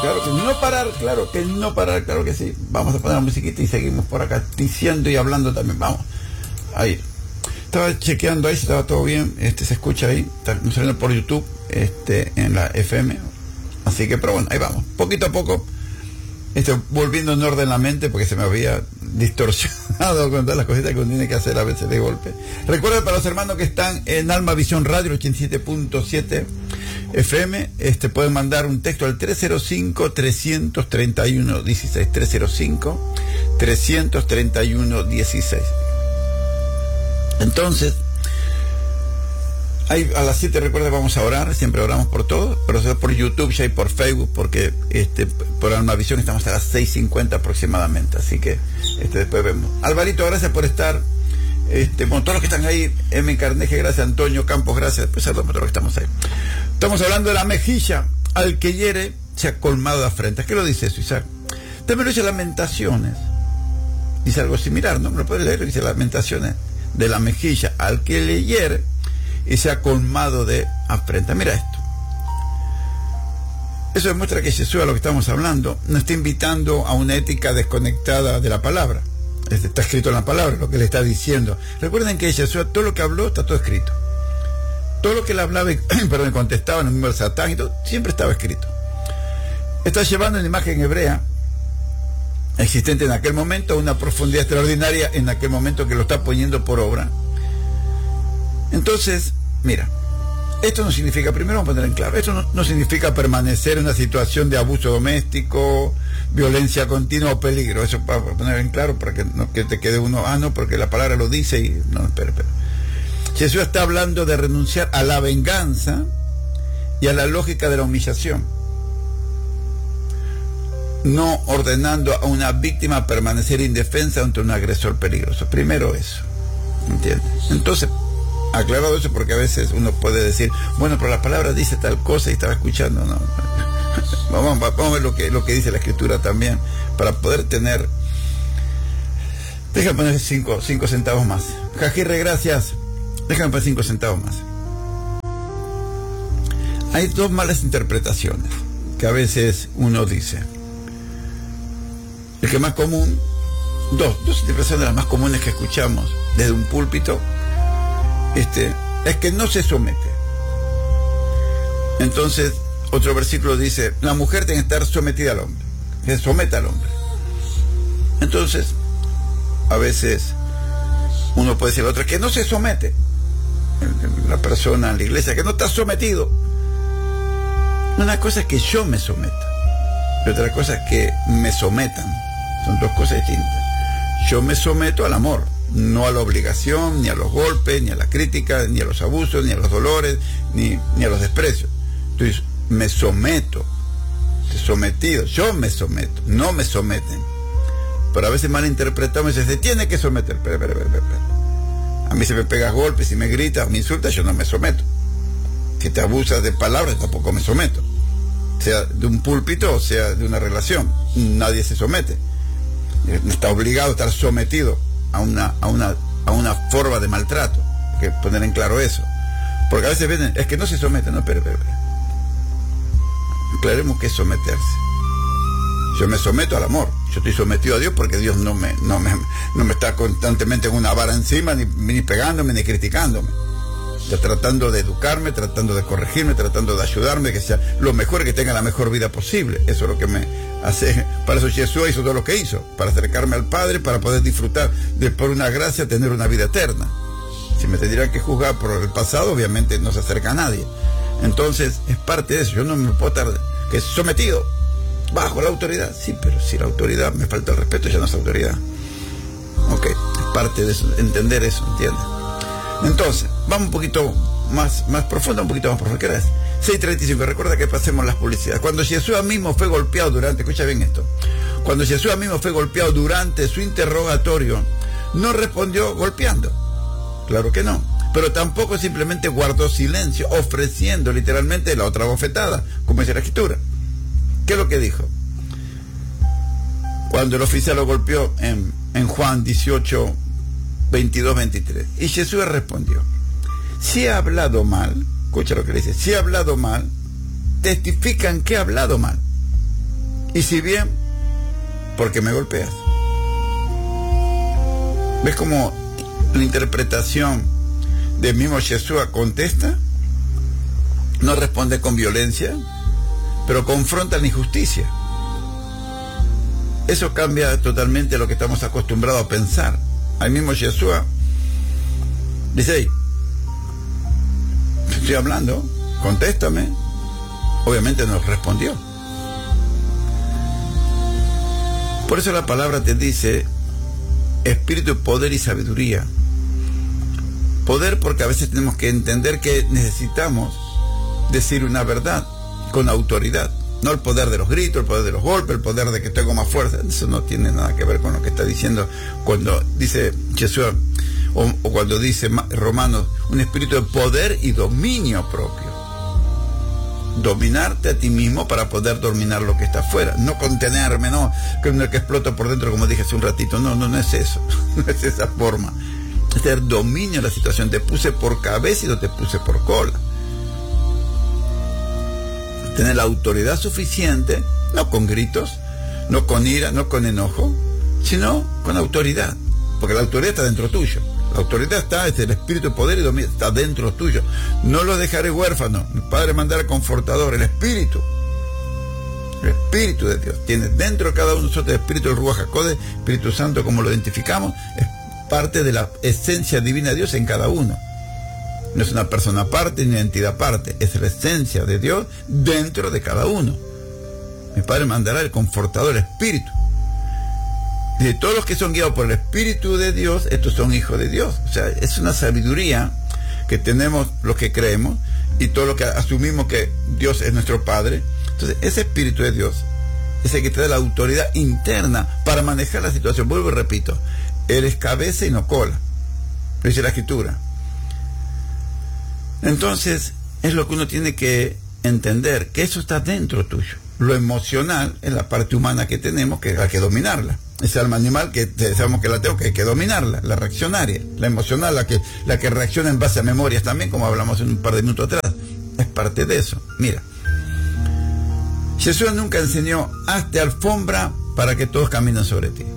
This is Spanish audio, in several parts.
claro que sí. Vamos a poner la musiquita y seguimos por acá diciendo y hablando también. Vamos. Ahí. Estaba chequeando ahí si estaba todo bien. Se escucha ahí. Está saliendo por YouTube, en la FM. Así que, pero bueno, ahí vamos. Poquito a poco. Volviendo en orden la mente porque se me había distorsionado con todas las cositas que uno tiene que hacer a veces de golpe. Recuerda para los hermanos que están en Alma Visión Radio 87.7 FM, pueden mandar un texto al 305-331-16, 305-331-16. Entonces, a las 7, recuerda, vamos a orar, siempre oramos por todo, pero por YouTube ya y por Facebook, porque por Alma Visión estamos a las 6:50 aproximadamente, así que después vemos. Alvarito, gracias por estar, todos los que están ahí, M. Carnegie, gracias, Antonio Campos, gracias, después saludamos a todos los que estamos ahí. Estamos hablando de la mejilla, al que hiere se ha colmado de afrentas. ¿Qué lo dice eso, Isaac? También lo dice Lamentaciones, dice algo similar, ¿no? ¿Me lo puedes leer? Dice Lamentaciones, de la mejilla, al que le hiere y se ha colmado de afrenta. Mira esto. Eso demuestra que Jesús, a lo que estamos hablando, nos está invitando a una ética desconectada de la palabra. Está escrito en la palabra lo que le está diciendo. Recuerden que Jesús, todo lo que habló, está todo escrito. Todo lo que él hablaba, contestaba en el mismo Satán y todo, siempre estaba escrito. Está llevando una imagen hebrea existente en aquel momento, una profundidad extraordinaria en aquel momento que lo está poniendo por obra. Entonces, mira, esto no significa, primero vamos a poner en claro, esto no significa permanecer en una situación de abuso doméstico, violencia continua o peligro. Eso para poner en claro, para que no que te quede uno, no, porque la palabra lo dice y no, espera. Jesús está hablando de renunciar a la venganza y a la lógica de la humillación, no ordenando a una víctima permanecer indefensa ante un agresor peligroso. Primero eso, ¿entiendes? Entonces, aclarado eso, porque a veces uno puede decir, bueno, pero la palabra dice tal cosa y estaba escuchando, no. Vamos a ver lo que dice la Escritura también, para poder tener. Déjame poner 5 centavos más. Jajirre, gracias. Déjame poner 5 centavos más. Hay dos malas interpretaciones que a veces uno dice. El que más común, dos interpretaciones de las más comunes que escuchamos desde un púlpito, es que no se somete. Entonces, otro versículo dice, la mujer tiene que estar sometida al hombre, que se someta al hombre. Entonces, a veces uno puede decir a la otra que no se somete, la persona en la iglesia, que no está sometido. Una cosa es que yo me someta y otra cosa es que me sometan. Son dos cosas distintas. Yo me someto al amor, no a la obligación, ni a los golpes, ni a la crítica, ni a los abusos, ni a los dolores, ni a los desprecios. Entonces, me someto, estoy sometido, yo me someto, no me someten. Pero a veces malinterpretamos y se tiene que someter. Espera. A mí se me pegas golpes, si me gritas, me insultas, yo no me someto. Si te abusas de palabras, tampoco me someto. Sea de un púlpito o sea de una relación, nadie se somete. No está obligado a estar sometido a una forma de maltrato. Hay que poner en claro eso. Porque a veces ven, es que no se somete, no, pero. Aclaremos qué es someterse. Yo me someto al amor. Yo estoy sometido a Dios porque Dios no me está constantemente con una vara encima, ni pegándome, ni criticándome. Está tratando de educarme, tratando de corregirme, tratando de ayudarme, que sea lo mejor, que tenga la mejor vida posible. Eso es lo que me hace. Para eso Jesús hizo todo lo que hizo, para acercarme al Padre, para poder disfrutar de, por una gracia, tener una vida eterna. Si me tendrían que juzgar por el pasado, obviamente no se acerca a nadie. Entonces, es parte de eso. Yo no me puedo estar que sometido bajo la autoridad. Sí, pero si la autoridad me falta el respeto, ya no es autoridad. Ok, es parte de eso, entender eso, ¿entiendes? Entonces, vamos un poquito más profundo, ¿qué era? 6:35, recuerda que pasemos las publicidades. Cuando Jesús mismo fue golpeado escucha bien esto, cuando Jesús mismo fue golpeado durante su interrogatorio, no respondió golpeando, claro que no, pero tampoco simplemente guardó silencio, ofreciendo literalmente la otra bofetada, como dice la Escritura. ¿Qué es lo que dijo? Cuando el oficial lo golpeó en Juan 18, 22, 23. Y Jesús respondió, si he hablado mal, escucha lo que le dice, si he hablado mal, testifican que he hablado mal. Y si bien, ¿por qué me golpeas? ¿Ves cómo la interpretación del mismo Yeshua contesta? No responde con violencia, pero confronta la injusticia. Eso cambia totalmente lo que estamos acostumbrados a pensar. Al mismo Yeshua dice: hey, estoy hablando, contéstame. Obviamente nos respondió. Por eso la palabra te dice espíritu, poder y sabiduría. Poder, porque a veces tenemos que entender que necesitamos decir una verdad con autoridad. No el poder de los gritos, el poder de los golpes, el poder de que tengo más fuerza. Eso no tiene nada que ver con lo que está diciendo cuando dice Jesús, o cuando dice Romanos, un espíritu de poder y dominio propio. Dominarte a ti mismo para poder dominar lo que está afuera. No contenerme, no, que exploto por dentro, como dije hace un ratito. No es eso. No es esa forma. Es tener dominio de la situación. Te puse por cabeza y no te puse por cola. Tener la autoridad suficiente, no con gritos, no con ira, no con enojo, sino con autoridad, porque la autoridad está dentro tuyo. La autoridad está, es el espíritu de poder y dominio, está dentro tuyo. No lo dejaré huérfano. Mi Padre mandará el Confortador, el espíritu de Dios. Tiene dentro de cada uno de nosotros el espíritu del Ruach HaKodesh, Espíritu Santo, como lo identificamos, es parte de la esencia divina de Dios en cada uno. No es una persona aparte ni una entidad aparte, es la esencia de Dios dentro de cada uno. Mi Padre mandará el Confortador, el Espíritu. Y de todos los que son guiados por el Espíritu de Dios, estos son hijos de Dios. O sea, es una sabiduría que tenemos los que creemos y todos los que asumimos que Dios es nuestro Padre. Entonces, ese Espíritu de Dios es el que te da la autoridad interna para manejar la situación. Vuelvo y repito, eres cabeza y no cola. Lo dice la Escritura. Entonces, es lo que uno tiene que entender, que eso está dentro tuyo. Lo emocional es la parte humana que tenemos, que hay que dominarla. Ese alma animal que sabemos que la tengo, que hay que dominarla, la reaccionaria. La emocional, la que reacciona en base a memorias también, como hablamos en un par de minutos atrás. Es parte de eso. Mira, Jesús nunca enseñó: hazte alfombra para que todos caminen sobre ti.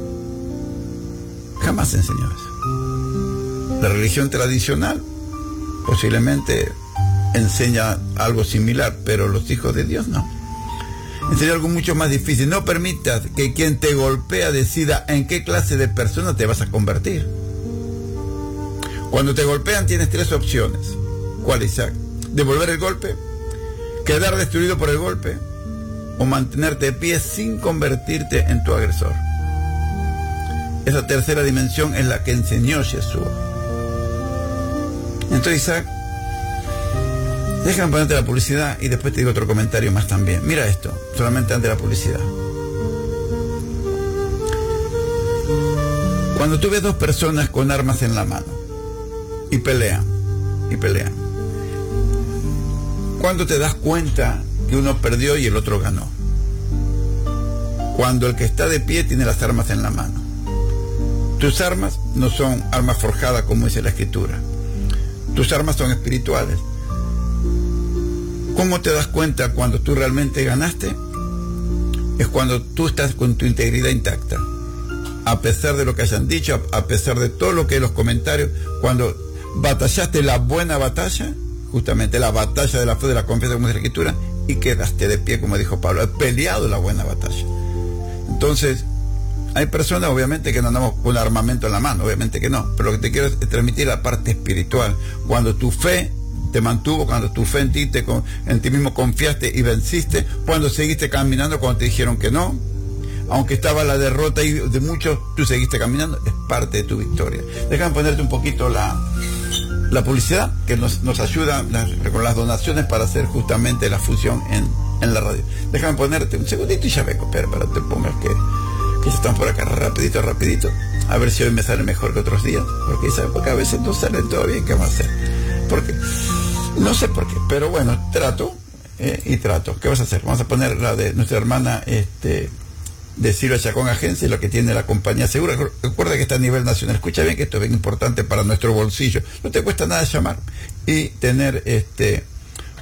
Jamás enseñó eso. La religión tradicional posiblemente enseña algo similar, pero los hijos de Dios no. Enseña algo mucho más difícil. No permitas que quien te golpea decida en qué clase de persona te vas a convertir. Cuando te golpean tienes tres opciones. ¿Cuál, Isaac? ¿Devolver el golpe? ¿Quedar destruido por el golpe? ¿O mantenerte de pie sin convertirte en tu agresor? Esa tercera dimensión es la que enseñó Jesús. Entonces, Isaac, déjame ponerte la publicidad y después te digo otro comentario más también. Mira esto, solamente antes de la publicidad. Cuando tú ves dos personas con armas en la mano y pelean, ¿cuándo te das cuenta que uno perdió y el otro ganó? Cuando el que está de pie tiene las armas en la mano. Tus armas no son armas forjadas como dice la Escritura. Tus armas son espirituales. ¿Cómo te das cuenta cuando tú realmente ganaste? Es cuando tú estás con tu integridad intacta. A pesar de lo que hayan dicho, a pesar de todo lo que los comentarios, cuando batallaste la buena batalla, justamente la batalla de la fe, de la confianza, como dice la Escritura, y quedaste de pie, como dijo Pablo, he peleado la buena batalla. Entonces, hay personas obviamente que no andamos con armamento en la mano, obviamente que no, pero lo que te quiero es transmitir la parte espiritual. Cuando tu fe te mantuvo, cuando tu fe en ti mismo confiaste y venciste, cuando seguiste caminando, cuando te dijeron que no, aunque estaba la derrota y de muchos, tú seguiste caminando, es parte de tu victoria. Déjame ponerte un poquito la publicidad que nos ayuda con las donaciones para hacer justamente la fusión en la radio. Déjame ponerte un segundito y ya vengo, pero para que te pongas que ya están por acá rapidito, a ver si hoy me sale mejor que otros días, porque a veces no sale todo bien. ¿Qué vamos a hacer? Porque no sé por qué, pero bueno, trato. ¿Qué vas a hacer? Vamos a poner la de nuestra hermana de Silvia Chacón Agencia, lo que tiene la compañía segura. Recuerda que está a nivel nacional. Escucha bien que esto es bien importante para nuestro bolsillo. No te cuesta nada llamar y tener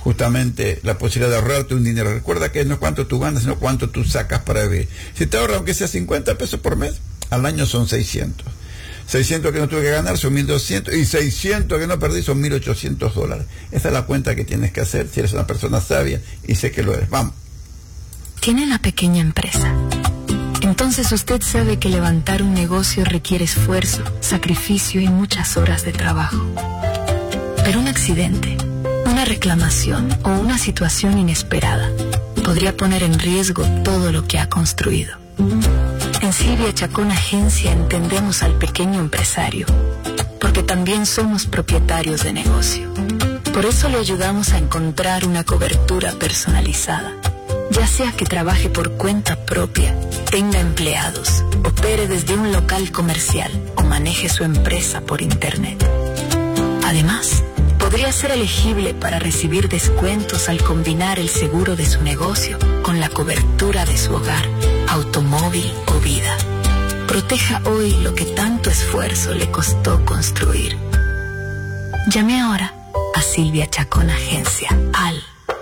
justamente la posibilidad de ahorrarte un dinero. Recuerda que no es cuánto tú ganas, sino cuánto tú sacas para vivir. Si te ahorras aunque sea 50 pesos por mes, al año son 600. 600 que no tuve que ganar son 1.200 y 600 que no perdí son $1.800. Esa es la cuenta que tienes que hacer si eres una persona sabia, y sé que lo eres. Vamos. Tiene una pequeña empresa. Entonces usted sabe que levantar un negocio requiere esfuerzo, sacrificio y muchas horas de trabajo. Pero un accidente, una reclamación o una situación inesperada podría poner en riesgo todo lo que ha construido. En Silvia Chacón Agencia entendemos al pequeño empresario, porque también somos propietarios de negocio. Por eso le ayudamos a encontrar una cobertura personalizada, ya sea que trabaje por cuenta propia, tenga empleados, opere desde un local comercial o maneje su empresa por internet. Además, podría ser elegible para recibir descuentos al combinar el seguro de su negocio con la cobertura de su hogar, automóvil o vida. Proteja hoy lo que tanto esfuerzo le costó construir. Llame ahora a Silvia Chacón Agencia al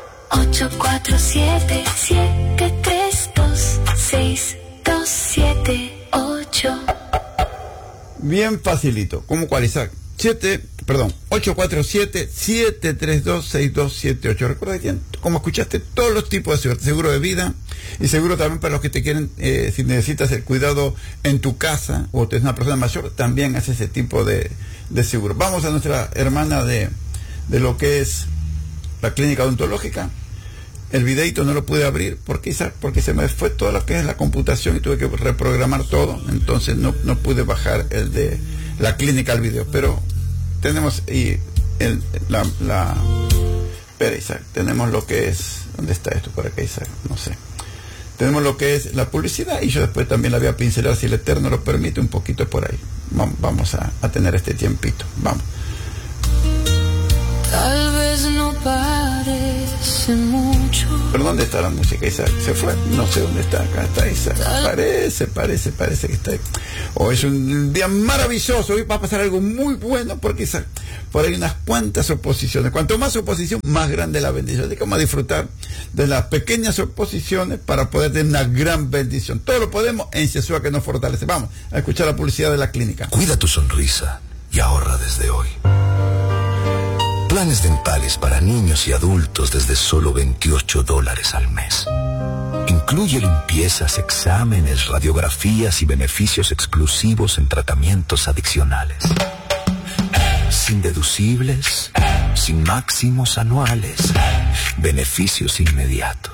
847-732-6278. Bien facilito. ¿Cómo cuál, Isaac? 847-732-6278. Recuerda que, como escuchaste, todos los tipos de seguro. Seguro de vida y seguro también para los que te quieren, si necesitas el cuidado en tu casa o eres una persona mayor, también hace ese tipo de seguro. Vamos a nuestra hermana de lo que es la clínica odontológica. El videito no lo pude abrir porque se me fue todo lo que es la computación y tuve que reprogramar todo. Entonces no pude bajar el de la clínica al video. Pero tenemos espera, Isaac, tenemos lo que es, ¿dónde está esto? Por acá, Isaac, no sé. Tenemos lo que es la publicidad y yo después también la voy a pincelar, si el Eterno lo permite, un poquito por ahí. Vamos a tener este tiempito. Vamos. Tal vez no parece mucho. ¿Pero dónde está la música, Isaac? ¿Se fue? No sé dónde está. Acá está Isaac. Parece que está ahí. Es un día maravilloso. Hoy va a pasar algo muy bueno porque, Isaac, por ahí unas cuantas oposiciones. Cuanto más oposición, más grande la bendición. Así que vamos a disfrutar de las pequeñas oposiciones para poder tener una gran bendición. Todo lo podemos en Yeshua que nos fortalece. Vamos a escuchar la publicidad de la clínica. Cuida tu sonrisa y ahorra desde hoy. Planes dentales para niños y adultos desde solo $28 al mes. Incluye limpiezas, exámenes, radiografías y beneficios exclusivos en tratamientos adicionales. Sin deducibles, sin máximos anuales, beneficios inmediatos.